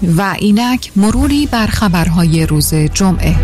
و اینک مروری بر خبرهای روز جمعه.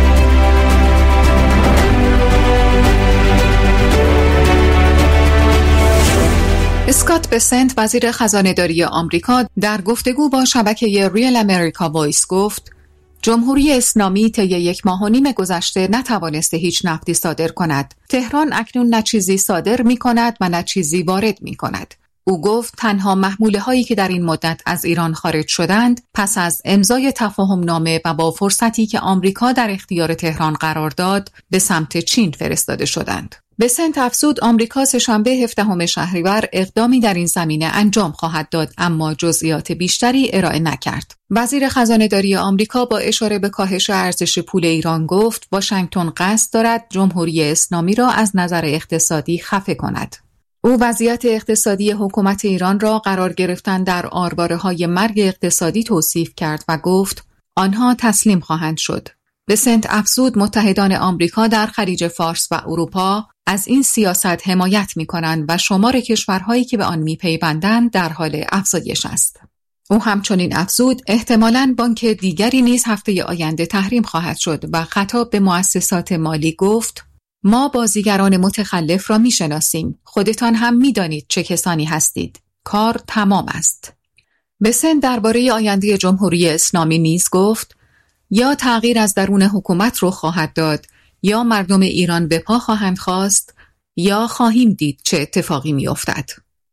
اسکات بسنت وزیر خزانه‌داری آمریکا در گفتگو با شبکه ریل امریکا وایس گفت جمهوری اسلامی طی 1.5 ماه گذشته نتوانسته هیچ نفتی صادر کند. تهران اکنون نه چیزی صادر می کند و نه چیزی وارد می کند. او گفت تنها محموله هایی که در این مدت از ایران خارج شدند پس از امضای تفاهم نامه و با فرصتی که آمریکا در اختیار تهران قرار داد به سمت چین فرستاده شدند. بسنت افزود آمریکا سه‌شنبه 17 شهریور اقدامی در این زمینه انجام خواهد داد اما جزئیات بیشتری ارائه نکرد. وزیر خزانه‌داری آمریکا با اشاره به کاهش ارزش پول ایران گفت واشنگتن قصد دارد جمهوری اسلامی را از نظر اقتصادی خفه کند. او وضعیت اقتصادی حکومت ایران را قرار گرفتن در آرواره‌های مرگ اقتصادی توصیف کرد و گفت آنها تسلیم خواهند شد. بسنت افزود متحدان آمریکا در خلیج فارس و اروپا از این سیاست حمایت می‌کنند و شمار کشورهایی که به آن می‌پیوندند در حال افزایش است. او همچنین افزود احتمالاً بانک دیگری نیز هفته آینده تحریم خواهد شد و خطاب به مؤسسات مالی گفت ما بازیگران متخلف را می‌شناسیم. خودتان هم می‌دانید چه کسانی هستید. کار تمام است. بسنت درباره آینده جمهوری اسلامی نیز گفت یا تغییر از درون حکومت رو خواهد داد یا مردم ایران به پا خواهند خواست یا خواهیم دید چه اتفاقی می‌افتد.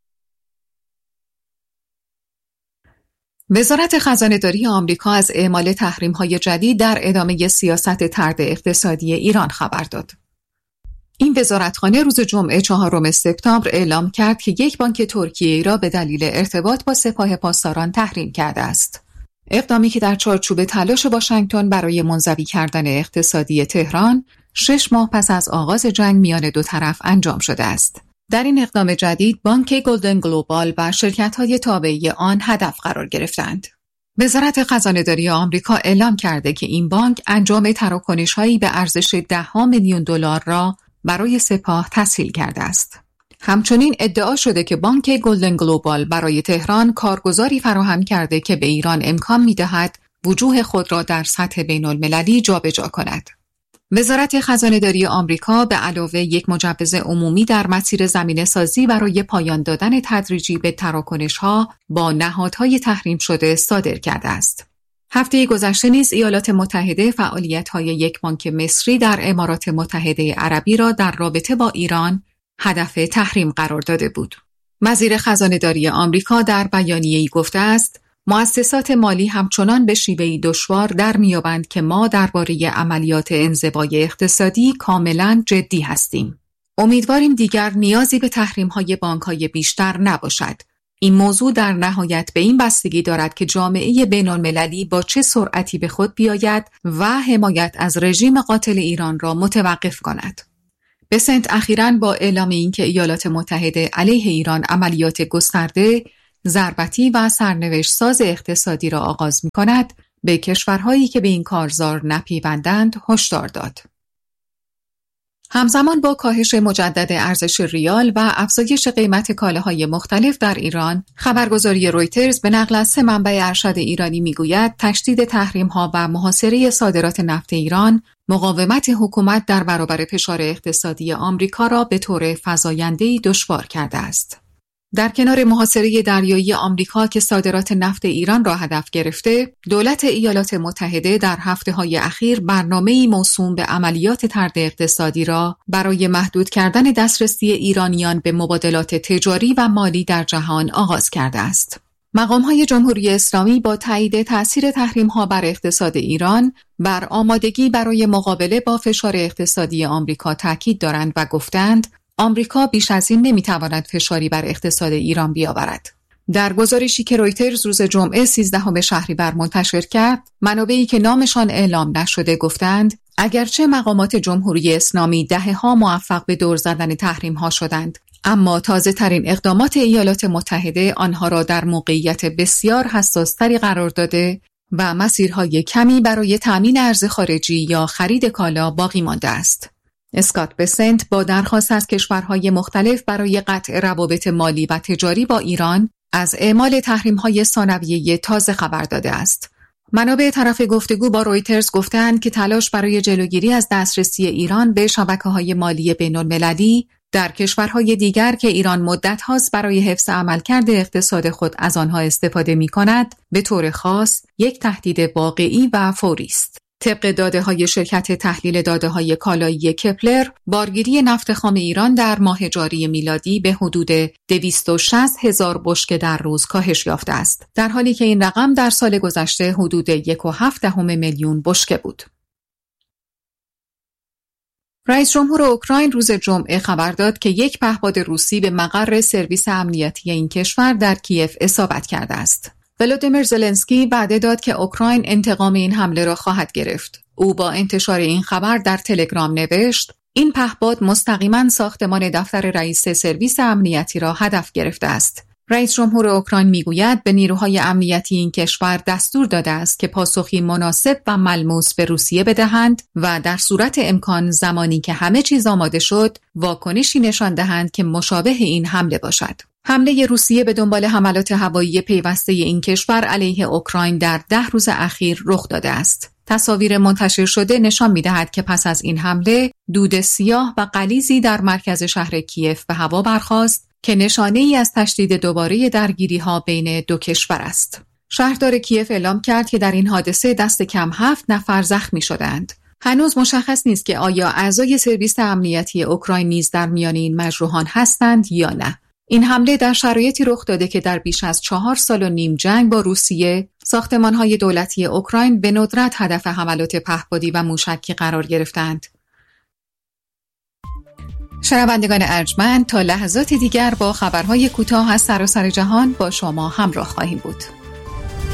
وزارت خزانه‌داری آمریکا از اعمال تحریم‌های جدید در ادامه سیاست طرد اقتصادی ایران خبر داد. این وزارتخانه روز جمعه 4 سپتامبر اعلام کرد که یک بانک ترکیه‌ای را به دلیل ارتباط با سپاه پاسداران تحریم کرده است. اقدامی که در چارچوب تلاش واشنگتن برای منزوی کردن اقتصادی تهران 6 ماه پس از آغاز جنگ میان دو طرف انجام شده است. در این اقدام جدید بانک گلدن گلوبال و شرکت‌های تابعه آن هدف قرار گرفتند. وزارت خزانه‌داری آمریکا اعلام کرده که این بانک انجام تراکنش‌هایی به ارزش $10 میلیون را برای سپاه تسهیل کرده است. همچنین ادعا شده که بانک گلدن گلوبال برای تهران کارگزاری فراهم کرده که به ایران امکان می‌دهد وجوه خود را در سطح بین‌المللی جابجا کند. وزارت خزانه‌داری آمریکا به علاوه یک مجوز عمومی در مسیر زمینه‌سازی برای پایان دادن تدریجی به تراکنش‌ها با نهادهای تحریم شده صادر کرده است. هفته گذشته نیز ایالات متحده فعالیت‌های یک بانک مصری در امارات متحده عربی را در رابطه با ایران هدف تحریم قرار داده بود. وزیر خزانه‌داری آمریکا در بیانیه‌ای گفته است مؤسسات مالی همچنان به شیوهی دشوار در می‌یابند که ما درباره عملیات انزوای اقتصادی کاملاً جدی هستیم. امیدواریم دیگر نیازی به تحریم‌های بانک‌های بیشتر نباشد. این موضوع در نهایت به این بستگی دارد که جامعه بین‌المللی با چه سرعتی به خود بیاید و حمایت از رژیم قاتل ایران را متوقف کند. بسنت اخیراً با اعلام اینکه ایالات متحده علیه ایران عملیات گسترده، ضربتی و سرنوشت ساز اقتصادی را آغاز می‌کند، به کشورهایی که به این کارزار نپیوندند هشدار داد. همزمان با کاهش مجدد ارزش ریال و افزایش قیمت کالاهای مختلف در ایران، خبرگزاری رویترز به نقل از 3 منبع ارشد ایرانی میگوید تشدید تحریم‌ها و محاصره صادرات نفت ایران مقاومت حکومت در برابر فشار اقتصادی آمریکا را به طور فزاینده‌ای دشوار کرده است. در کنار محاصره دریایی آمریکا که صادرات نفت ایران را هدف گرفته، دولت ایالات متحده در هفته‌های اخیر برنامه‌ای موسوم به عملیات طرد اقتصادی را برای محدود کردن دسترسی ایرانیان به مبادلات تجاری و مالی در جهان آغاز کرده است. مقام‌های جمهوری اسلامی با تایید تأثیر تحریم‌ها بر اقتصاد ایران بر آمادگی برای مقابله با فشار اقتصادی آمریکا تاکید دارند و گفتند آمریکا بیش از این نمیتواند فشاری بر اقتصاد ایران بیاورد. در گزارشی که رویترز روز جمعه 13 شهریور منتشر کرد، منابعی که نامشان اعلام نشده گفتند اگرچه مقامات جمهوری اسلامی دهه‌ها موفق به دور زدن تحریم‌ها شدند، اما تازه‌ترین اقدامات ایالات متحده آنها را در موقعیت بسیار حساس‌تری قرار داده و مسیرهای کمی برای تأمین ارز خارجی یا خرید کالا باقی مانده است. اسکات بسنت با درخواست از کشورهای مختلف برای قطع روابط مالی و تجاری با ایران از اعمال تحریم‌های ثانویه تازه خبر داده است. منابع طرف گفتگو با رویترز گفتند که تلاش برای جلوگیری از دسترسی ایران به شبکه‌های مالی بین‌المللی در کشورهای دیگر که ایران مدت هاست برای حفظ عملکرد اقتصاد خود از آنها استفاده می‌کند، به طور خاص یک تهدید واقعی و فوری است. طبق داده‌های شرکت تحلیل داده‌های کالایی کپلر، بارگیری نفت خام ایران در ماه جاری میلادی به حدود 260,000 بشکه در روز کاهش یافته است، در حالی که این رقم در سال گذشته حدود 1.7 میلیون بشکه بود. رئیس جمهور اوکراین روز جمعه خبر داد که یک پهپاد روسی به مقر سرویس امنیتی این کشور در کیف اصابت کرده است. ولودیمیر زلنسکی وعده داد که اوکراین انتقام این حمله را خواهد گرفت. او با انتشار این خبر در تلگرام نوشت: این پهپاد مستقیما ساختمان دفتر رئیس سرویس امنیتی را هدف گرفته است. رئیس جمهور اوکراین میگوید به نیروهای امنیتی این کشور دستور داده است که پاسخی مناسب و ملموس به روسیه بدهند و در صورت امکان زمانی که همه چیز آماده شد، واکنشی نشان دهند که مشابه این حمله باشد. حمله روسیه به دنبال حملات هوایی پیوسته این کشور علیه اوکراین در 10 روز اخیر رخ داده است. تصاویر منتشر شده نشان می‌دهد که پس از این حمله دود سیاه و غلیظی در مرکز شهر کیف به هوا برخاست که نشانه‌ای از تشدید دوباره درگیری‌ها بین دو کشور است. شهردار کیف اعلام کرد که در این حادثه دست کم 7 نفر زخمی شدند. هنوز مشخص نیست که آیا اعضای سرویس امنیتی اوکراین نیز در میان این مجروحان هستند یا نه. این حمله در شرایطی رخ داده که در بیش از 4 سال و نیم جنگ با روسیه، ساختمان‌های دولتی اوکراین به ندرت هدف حملات پهپادی و موشکی قرار گرفتند. شنوندگان ارجمند، تا لحظات دیگر با خبرهای کوتاه از سراسر جهان با شما همراه خواهیم بود.